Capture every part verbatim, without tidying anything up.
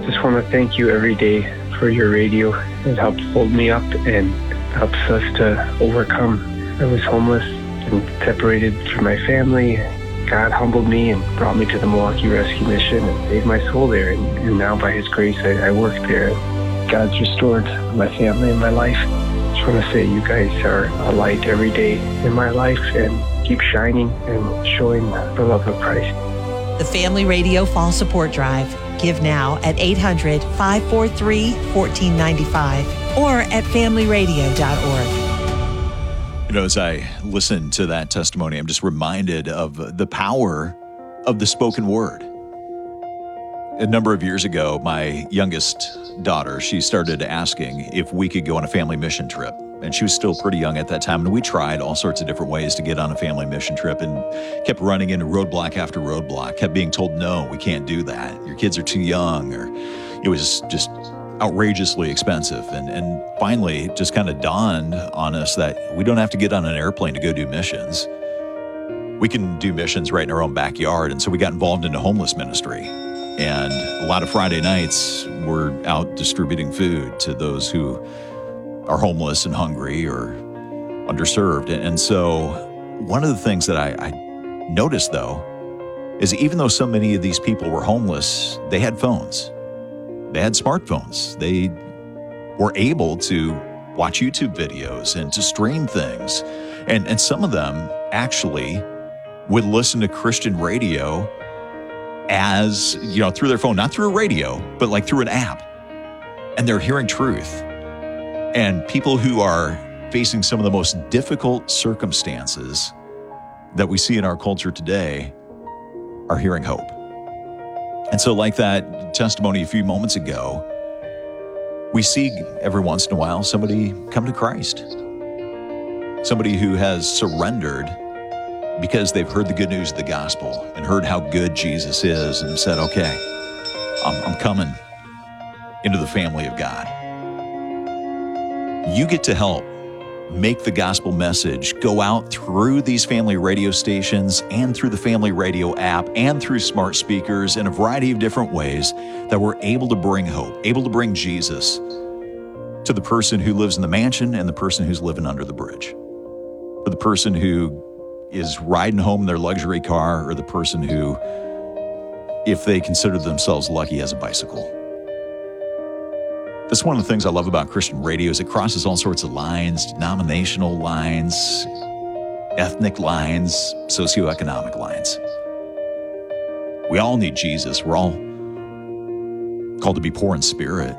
Just want to thank you every day for your radio. It helps hold me up and helps us to overcome. I was homeless and separated from my family. God humbled me and brought me to the Milwaukee Rescue Mission and saved my soul there. And, and now by His grace, I, I work there. God's restored my family and my life. Just want to say you guys are a light every day in my life, and keep shining and showing the love of Christ. The Family Radio Fall Support Drive. Give now at eight hundred, five four three, one four nine five or at family radio dot org. You know, as I listen to that testimony, I'm just reminded of the power of the spoken word. A number of years ago, my youngest daughter, she started asking if we could go on a family mission trip. And she was still pretty young at that time. And we tried all sorts of different ways to get on a family mission trip and kept running into roadblock after roadblock, kept being told, no, we can't do that. Your kids are too young, or it was just outrageously expensive. And, and finally, it just kind of dawned on us that we don't have to get on an airplane to go do missions. We can do missions right in our own backyard. And so we got involved in a homeless ministry. And a lot of Friday nights, we're out distributing food to those who are homeless and hungry or underserved. And so one of the things that I, I noticed, though, is even though so many of these people were homeless, they had phones. They had smartphones. They were able to watch YouTube videos and to stream things. And, and some of them actually would listen to Christian radio as, you know, through their phone, not through a radio, but like through an app. And they're hearing truth. And people who are facing some of the most difficult circumstances that we see in our culture today are hearing hope. And so like that testimony a few moments ago, we see every once in a while somebody come to Christ. Somebody who has surrendered because they've heard the good news of the gospel and heard how good Jesus is and said, okay, I'm, I'm coming into the family of God. You get to help make the gospel message go out through these family radio stations and through the family radio app and through smart speakers in a variety of different ways that we're able to bring hope, able to bring Jesus to the person who lives in the mansion and the person who's living under the bridge, for the person who is riding home in their luxury car, or the person who, if they consider themselves lucky, has a bicycle. That's one of the things I love about Christian radio is it crosses all sorts of lines, denominational lines, ethnic lines, socioeconomic lines. We all need Jesus. We're all called to be poor in spirit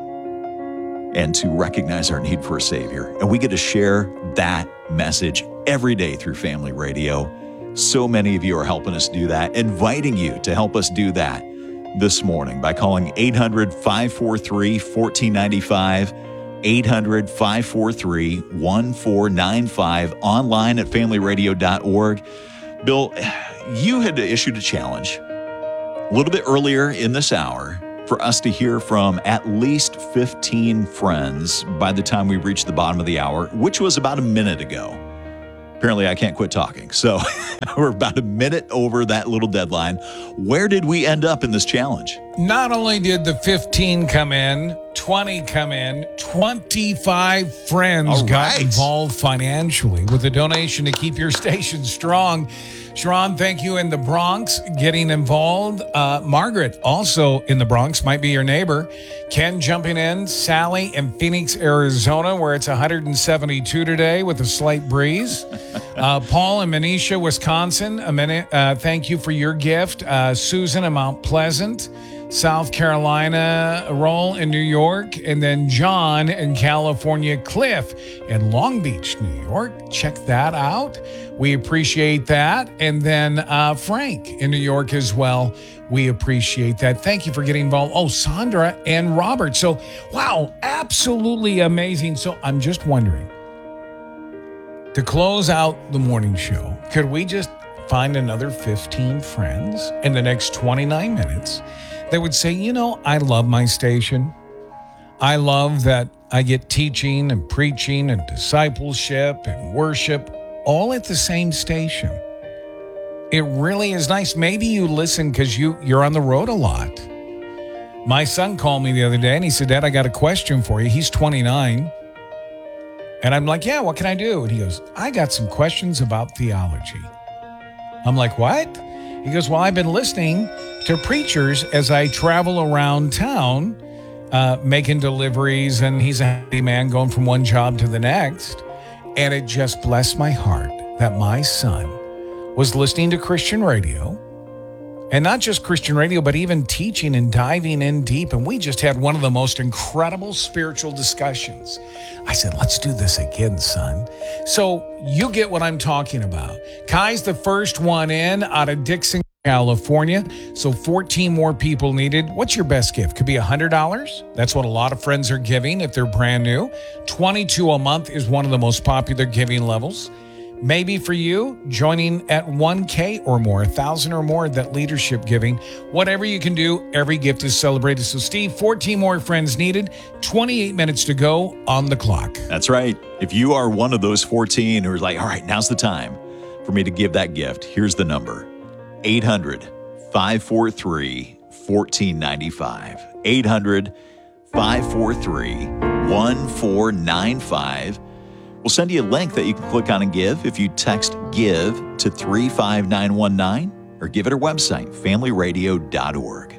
and to recognize our need for a Savior. And we get to share that message every day through Family Radio. So many of you are helping us do that, inviting you to help us do that this morning by calling eight hundred, five four three, one four nine five, eight hundred, five four three, one four nine five, online at family radio dot org. Bill, you had issued a challenge a little bit earlier in this hour for us to hear from at least fifteen friends by the time we reached the bottom of the hour, which was about a minute ago. Apparently, I can't quit talking. So we're about a minute over that little deadline. Where did we end up in this challenge? Not only did the fifteen come in, twenty come in, twenty-five friends All got right. involved financially with a donation to keep your station strong. Sharon, thank you in the Bronx getting involved. Uh, Margaret, also in the Bronx, might be your neighbor. Ken jumping in. Sally in Phoenix, Arizona, where it's one hundred seventy-two today with a slight breeze. Uh, Paul in Manisha, Wisconsin, a minute. Uh, thank you for your gift. Uh, Susan in Mount Pleasant, South Carolina, Roll in New York, and then John in California, Cliff in Long Beach, New York. Check that out. We appreciate that. And then uh, Frank in New York as well. We appreciate that. Thank you for getting involved. Oh, Sandra and Robert. So, wow, absolutely amazing. So I'm just wondering, to close out the morning show, could we just find another fifteen friends in the next twenty-nine minutes that would say, you know, I love my station. I love that I get teaching and preaching and discipleship and worship all at the same station. It really is nice. Maybe you listen because you, you're on the road a lot. My son called me the other day and he said, Dad, I got a question for you. He's twenty-nine. And I'm like, yeah, what can I do? And he goes, I got some questions about theology. I'm like, what? He goes, well, I've been listening to preachers as I travel around town, uh, making deliveries, and he's a happy man going from one job to the next. And it just blessed my heart that my son was listening to Christian radio. And not just Christian radio, but even teaching and diving in deep. And we just had one of the most incredible spiritual discussions. I said, let's do this again, son. So you get what I'm talking about. Kai's the first one in out of Dixon, California. So fourteen more people needed. What's your best gift? Could be one hundred dollars. That's what a lot of friends are giving if they're brand new. twenty-two dollars a month is one of the most popular giving levels. Maybe for you, joining at one K or more, one thousand or more, that leadership giving. Whatever you can do, every gift is celebrated. So, Steve, fourteen more friends needed, twenty-eight minutes to go on the clock. That's right. If you are one of those fourteen who are like, all right, now's the time for me to give that gift, here's the number, eight hundred, five four three, one four nine five. eight hundred, five four three, one four nine five. We'll send you a link that you can click on and give if you text GIVE to three five nine one nine or give it our website, family radio dot org.